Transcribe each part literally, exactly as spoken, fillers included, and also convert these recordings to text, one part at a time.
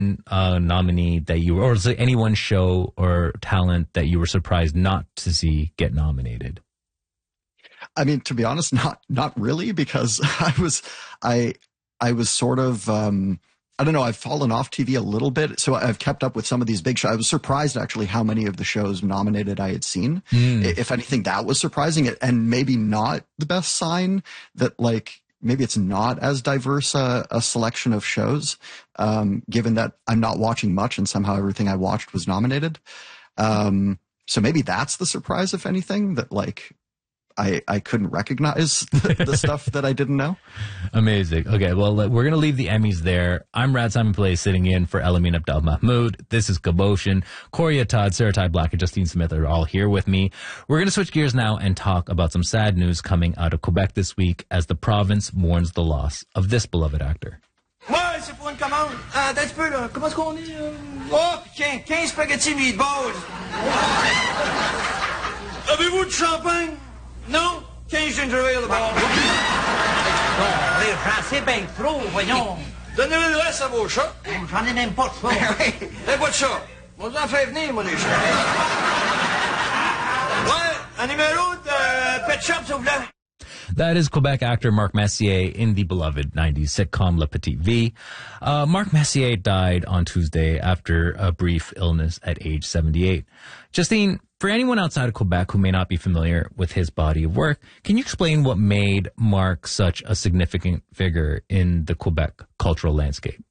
uh, nominee that you were, or is there any one show or talent that you were surprised not to see get nominated? I mean, to be honest, not not really, because I was I I was sort of um, I don't know. I've fallen off T V a little bit, so I've kept up with some of these big shows. I was surprised actually how many of the shows nominated I had seen. Mm. If anything, that was surprising, and maybe not the best sign that like maybe it's not as diverse a, a selection of shows, um, given that I'm not watching much and somehow everything I watched was nominated. Um, so maybe that's the surprise, if anything, that like. I, I couldn't recognize the, the stuff that I didn't know. Amazing. Okay, well, we're going to leave the Emmys there. I'm Rad Simon Play, sitting in for Elamin Abdel Mahmoud. This is Cabotion. Corey Atad, Sarah Ty Black, and Justine Smith are all here with me. We're going to switch gears now and talk about some sad news coming out of Quebec this week as the province mourns the loss of this beloved actor. Ouais, c'est pour une commande. Ah, attends un petit peu, là. Comment est-ce qu'on dit? Euh... Oh, tiens, quinze spaghetti meatballs. Avez-vous du champagne? Non? quinze ginger ale là-bas. Bon, les Français ben trop, voyons. Donnez-le le reste à vos chats. J'en ai même pas de ça. Eh, pas de chat. On vous en fait venir, moi, les chats. Ouais, un numéro de euh, Pet Shop, s'il vous plaît. That is Quebec actor Marc Messier in the beloved nineties sitcom Le Petit V. Uh, Marc Messier died on Tuesday after a brief illness at age seventy-eight. Justine, for anyone outside of Quebec who may not be familiar with his body of work, can you explain what made Marc such a significant figure in the Quebec cultural landscape?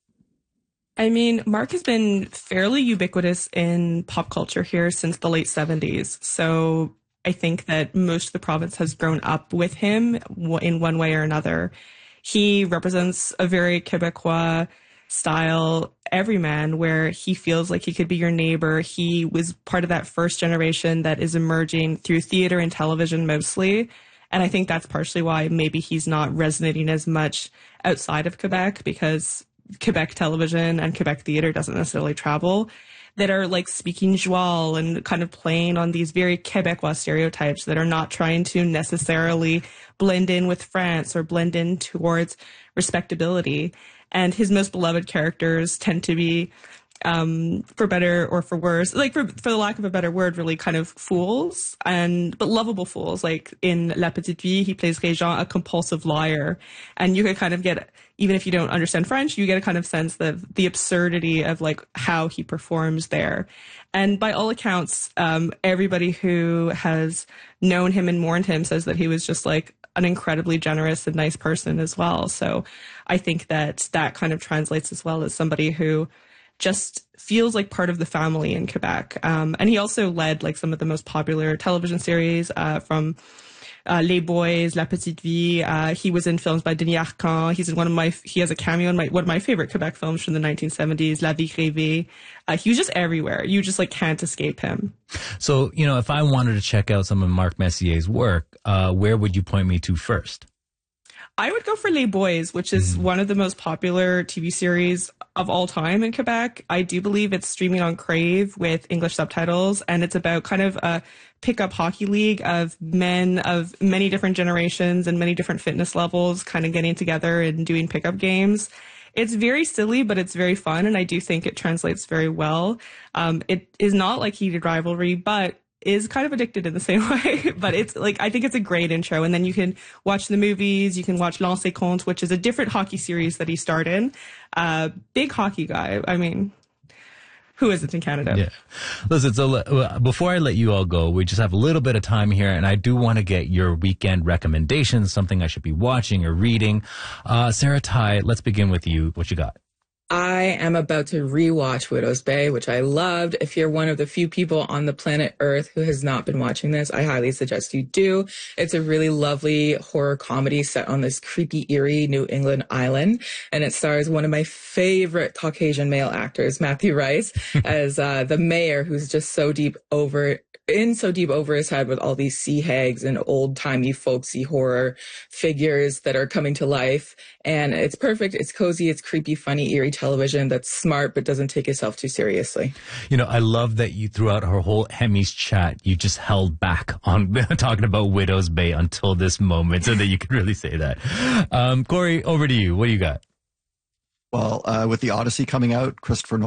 I mean, Marc has been fairly ubiquitous in pop culture here since the late seventies. So I think that most of the province has grown up with him in one way or another. He represents a very Quebecois style everyman where he feels like he could be your neighbor. He was part of that first generation that is emerging through theater and television mostly. And I think that's partially why maybe he's not resonating as much outside of Quebec, because Quebec television and Quebec theater doesn't necessarily travel, that are like speaking joual and kind of playing on these very Quebecois stereotypes that are not trying to necessarily blend in with France or blend in towards respectability. And his most beloved characters tend to be, um, for better or for worse, like for, for the lack of a better word, really kind of fools, and but lovable fools. Like in La Petite Vie, he plays Régent, a compulsive liar. And you could kind of get, even if you don't understand French, you get a kind of sense of the absurdity of like how he performs there. And by all accounts, um, everybody who has known him and mourned him says that he was just like an incredibly generous and nice person as well. So I think that that kind of translates as well as somebody who just feels like part of the family in Quebec. Um, and he also led like some of the most popular television series, uh, from uh, Les Boys, La Petite Vie. Uh, he was in films by Denis Arcand. He's in one of my, he has a cameo in my, one of my favorite Quebec films from the nineteen seventies, La Vie Rêvée. Uh, he was just everywhere. You just like can't escape him. So, you know, if I wanted to check out some of Marc Messier's work, uh, where would you point me to first? I would go for Les Boys, which is mm. one of the most popular T V series of all time in Quebec. I do believe it's streaming on Crave with English subtitles, and it's about kind of a pickup hockey league of men of many different generations and many different fitness levels kind of getting together and doing pickup games. It's very silly, but it's very fun, and I do think it translates very well. Um, it is not like heated rivalry, but is kind of addicted in the same way. But it's like, I think it's a great intro. And then you can watch the movies, you can watch Lancer Compte, which is a different hockey series that he starred in. Uh, big hockey guy. I mean, who isn't in Canada? Yeah. Listen, so before I let you all go, we just have a little bit of time here, and I do want to get your weekend recommendations, something I should be watching or reading. Uh, Sarah Ty, let's begin with you. What you got? I am about to rewatch Widow's Bay, which I loved. If you're one of the few people on the planet Earth who has not been watching this, I highly suggest you do. It's a really lovely horror comedy set on this creepy, eerie New England island. And it stars one of my favorite Caucasian male actors, Matthew Rice, as uh, the mayor, who's just so deep over in so deep over his head with all these sea hags and old-timey folksy horror figures that are coming to life. And it's perfect. It's cozy. It's creepy, funny, eerie television that's smart but doesn't take itself too seriously. You know, I love that you, throughout our whole Emmys chat, you just held back on talking about Widow's Bay until this moment so that you could really say that. Um, Corey, over to you. What do you got? Well, uh, with the Odyssey coming out, Christopher Nolan